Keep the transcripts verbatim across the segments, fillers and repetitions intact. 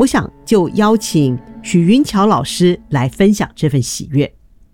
我想就邀请许云桥老师来分享这份喜悦。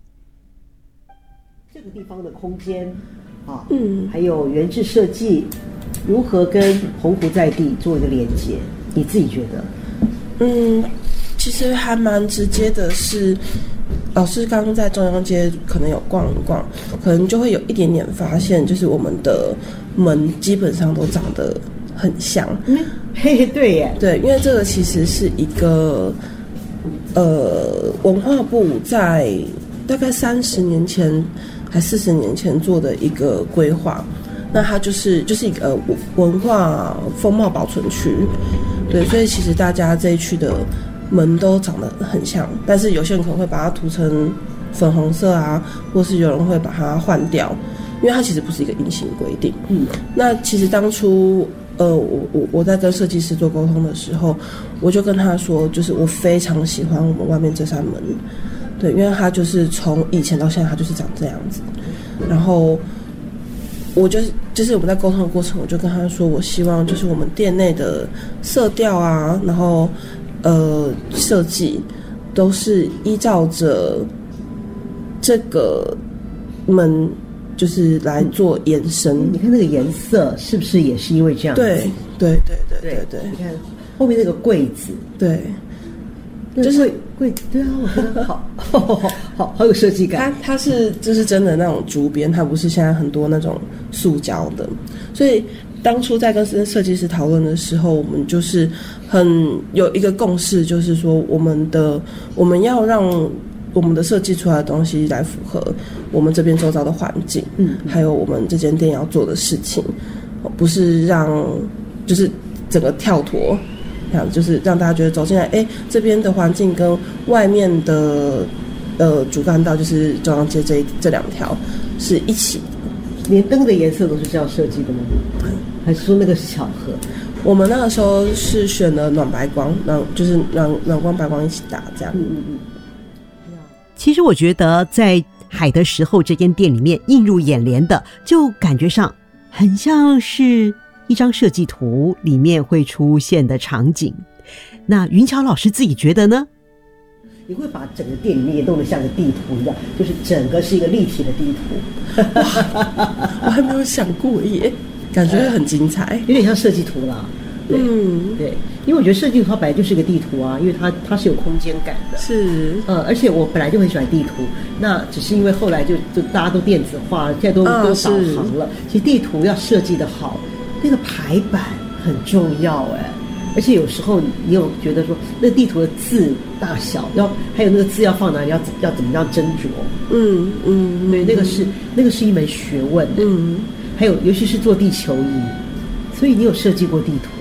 这个地方的空间啊，嗯，还有园制设计如何跟澎湖在地做一个连接，你自己觉得？ 嗯，其实还蛮直接的是，老师刚刚在中央街可能有逛一逛，可能就会有一点点发现，就是我们的门基本上都长得很像。 嗯，嘿嘿，对耶， 对，因为这个其实是一个呃文化部在大概三十年前还四十年前做的一个规划。那它就是就是一个文化风貌保存区，对，所以其实大家这一区的门都长得很像，但是有些人可能会把它涂成粉红色啊，或是有人会把它换掉，因为它其实不是一个硬性规定。嗯，那其实当初呃，我我我在跟设计师做沟通的时候，我就跟他说，就是我非常喜欢我们外面这扇门，对，因为它就是从以前到现在，它就是长这样子，然后。我就是就是我们在沟通的过程，我就跟他说，我希望就是我们店内的色调啊，然后呃设计都是依照着这个门就是来做延伸。 嗯，你看那个颜色是不是也是因为这样子？ 对对对对对对， 你看后面那个柜子， 对。 就是柜，对啊，我觉得好，好，好，好有设计感。 它它是就是真的那种竹编，它不是现在很多那种塑胶的。所以当初在跟设计师讨论的时候，我们就是很有一个共识，就是说我们的我们要让我们的设计出来的东西来符合我们这边周遭的环境，嗯，还有我们这间店要做的事情，不是让就是整个跳脱。这样就是让大家觉得走进来，哎，这边的环境跟外面的呃主干道，就是中央街这这两条是一起的。 连灯的颜色都是这样设计的吗？还是说那个是巧合？ 我们那个时候是选了暖白光，暖就是暖暖光白光一起打这样。嗯嗯嗯。 其实我觉得在海的时候这间店里面映入眼帘的，就感觉上很像是一张设计图里面会出现的场景。那云桥老师自己觉得呢？ 你会把整个店里面也弄得像个地图一样，就是整个是一个立体的地图。 我还没有想过耶，感觉很精彩， 有点像设计图啦。嗯，对，因为我觉得设计图它本来就是一个地图啊，因为它它是有空间感的。 是， 呃，而且我本来就很喜欢地图，那只是因为后来就就大家都电子化了，现在都、嗯、都导航了。其实地图要设计的好，那个排版很重要哎。而且有时候你有觉得说，那地图的字大小要，还有那个字要放哪里，要要怎么样斟酌？嗯嗯，对，那个是那个是一门学问。嗯，还有尤其是做地球仪，所以你有设计过地图？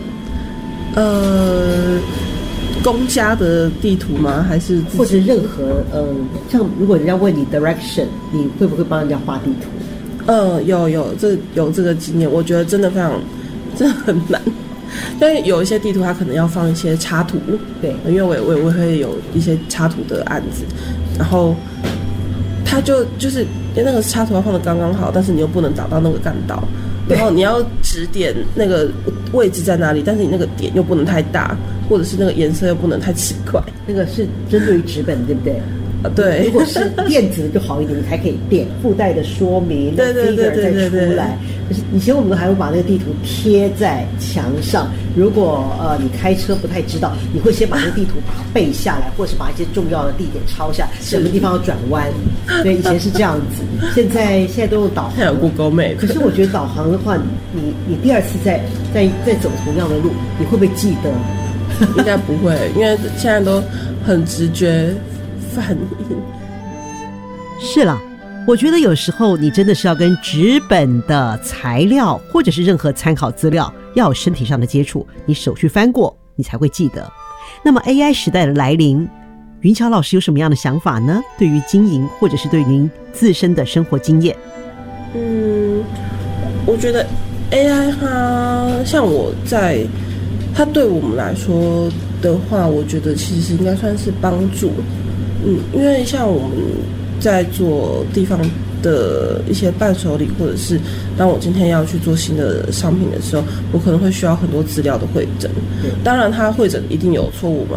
呃，公家的地图吗？还是或者任何呃，像如果人家问你 direction， 你会不会帮人家画地图？ 呃，有有这有这个经验，我觉得真的非常真的很难。但是有一些地图它可能要放一些插图， 对， 因为我我我会有一些插图的案子，然后它就就是那个插图要放的刚刚好，但是你又不能打到那个干道，然后你要指点那个位置在哪里，但是你那个点又不能太大，或者是那个颜色又不能太奇怪。 那个是针对于纸本，对不对？ 啊，对。 如果是电子的就好一点，你才可以点附带的说明， 对对对对对对。 出来。可是以前我们还会把那个地图贴在墙上，如果呃你开车不太知道，你会先把那个地图把它背下来，或者是把一些重要的地点抄下来，什么地方要转弯。对，以前是这样子，现在现在都用导航。 还有 Google Map。 可是我觉得导航的话，你你第二次再再再走同样的路，你会不会记得？ 应该不会，因为现在都很直觉反应。 是啦，我觉得有时候你真的是要跟纸本的材料或者是任何参考资料要有身体上的接触，你手去翻过你才会记得。那么 A I 时代的来临，云桥老师有什么样的想法呢？对于经营或者是对您自身的生活经验？ 嗯，我觉得 A I 它像我在它对我们来说的话，我觉得其实应该算是帮助。嗯，因为像我们在做地方的一些伴手礼，或者是当我今天要去做新的商品的时候，我可能会需要很多资料的汇整。当然，它汇整一定有错误嘛，